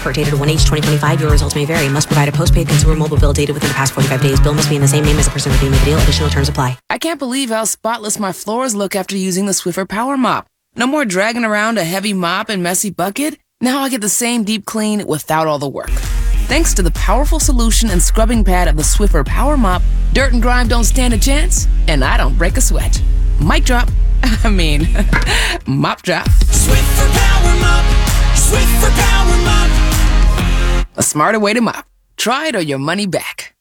offer. Dated 1H2025. Your results may vary. Must provide a postpaid consumer mobile bill dated within the past 45 days. Bill must be in the same name as the person redeeming the deal. Additional terms apply. I can't believe how spotless my floors look after using the Swiffer Power Mop. No more dragging around a heavy mop and messy bucket. Now I get the same deep clean without all the work. Thanks to the powerful solution and scrubbing pad of the Swiffer Power Mop, dirt and grime don't stand a chance, and I don't break a sweat. Mic drop. Mop drop. Swiffer Power Mop. Swiffer Power Mop. A smarter way to mop. Try it or your money back.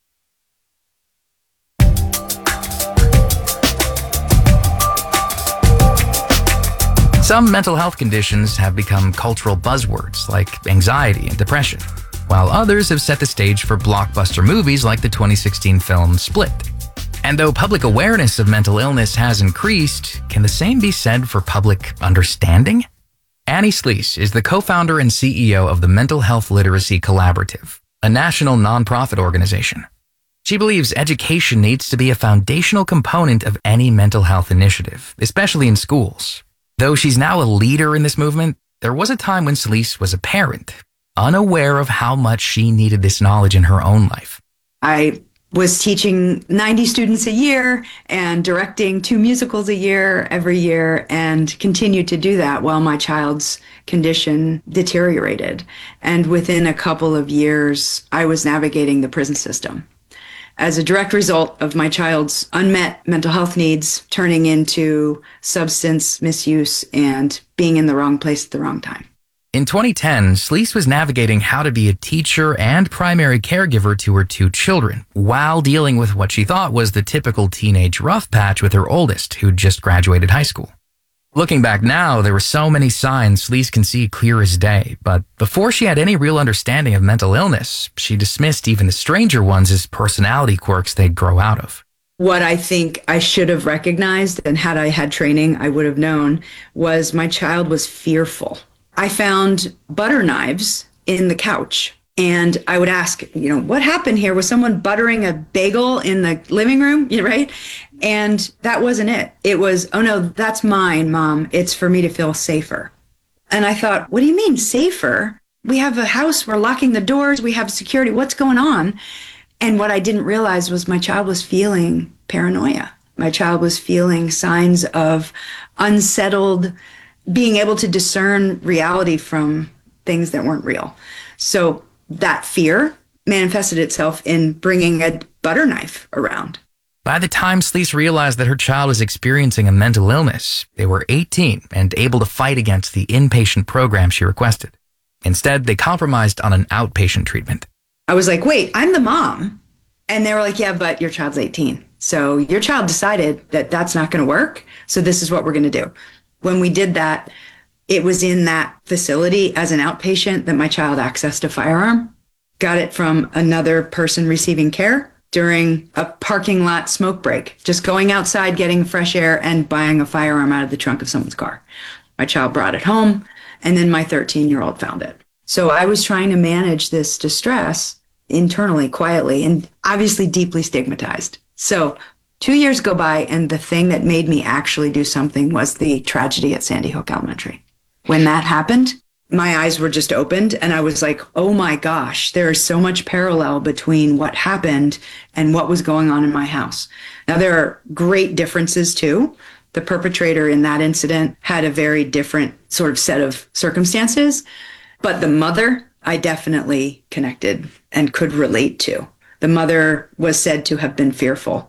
Some mental health conditions have become cultural buzzwords like anxiety and depression, while others have set the stage for blockbuster movies like the 2016 film Split. And though public awareness of mental illness has increased, can the same be said for public understanding? Annie Slees is the co-founder and CEO of the Mental Health Literacy Collaborative, a national nonprofit organization. She believes education needs to be a foundational component of any mental health initiative, especially in schools. Though she's now a leader in this movement, there was a time when Slees was a parent, unaware of how much she needed this knowledge in her own life. I was teaching 90 students a year and directing 2 musicals a year every year, and continued to do that while my child's condition deteriorated. And within a couple of years, I was navigating the prison system as a direct result of my child's unmet mental health needs turning into substance misuse and being in the wrong place at the wrong time. In 2010, Slees was navigating how to be a teacher and primary caregiver to her 2 children while dealing with what she thought was the typical teenage rough patch with her oldest, who just graduated high school. Looking back now, there were so many signs Slees can see clear as day, but before she had any real understanding of mental illness, she dismissed even the stranger ones as personality quirks they'd grow out of. What I think I should have recognized, and had I had training, I would have known, was my child was fearful. I found butter knives in the couch, and I would ask, what happened here? Was someone buttering a bagel in the living room? Right? And that wasn't it. It was, oh no, that's mine, Mom. It's for me to feel safer. And I thought, what do you mean safer? We have a house, we're locking the doors, we have security, what's going on? And what I didn't realize was my child was feeling paranoia. My child was feeling signs of unsettled, being able to discern reality from things that weren't real. So that fear manifested itself in bringing a butter knife around. By the time Slees realized that her child was experiencing a mental illness, they were 18 and able to fight against the inpatient program she requested. Instead, they compromised on an outpatient treatment. I was like, wait, I'm the mom. And they were like, yeah, but your child's 18. So your child decided that that's not going to work. So this is what we're going to do. When we did that, it was in that facility as an outpatient that my child accessed a firearm, got it from another person receiving care during a parking lot smoke break, just going outside, getting fresh air, and buying a firearm out of the trunk of someone's car. My child brought it home, and then my 13-year-old found it. So I was trying to manage this distress internally, quietly, and obviously deeply stigmatized. So 2 years go by, and the thing that made me actually do something was the tragedy at Sandy Hook Elementary. When that happened, my eyes were just opened, and I was like, oh my gosh, there is so much parallel between what happened and what was going on in my house. Now, there are great differences too. The perpetrator in that incident had a very different sort of set of circumstances, but the mother, I definitely connected and could relate to. The mother was said to have been fearful,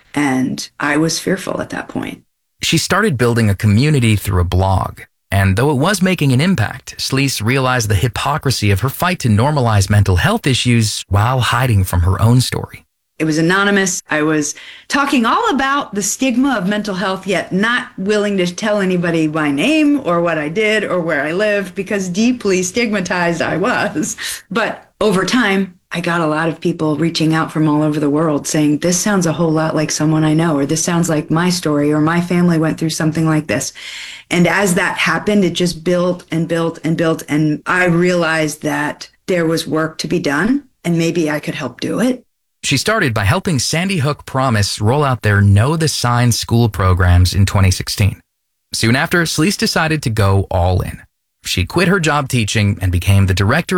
and I was fearful at that point. She started building a community through a blog. And though it was making an impact, Slees realized the hypocrisy of her fight to normalize mental health issues while hiding from her own story. It was anonymous. I was talking all about the stigma of mental health, yet not willing to tell anybody my name or what I did or where I lived, because deeply stigmatized I was. But over time, I got a lot of people reaching out from all over the world saying, this sounds a whole lot like someone I know, or this sounds like my story, or my family went through something like this. And as that happened, it just built and built and built. And I realized that there was work to be done, and maybe I could help do it. She started by helping Sandy Hook Promise roll out their Know the Signs school programs in 2016. Soon after, Slees decided to go all in. She quit her job teaching and became the director